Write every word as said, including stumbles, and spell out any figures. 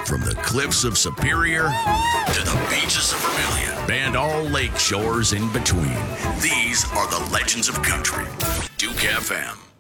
From the cliffs of Superior to the beaches of Vermilion and all lake shores in between, these are the legends of country. Duke F M.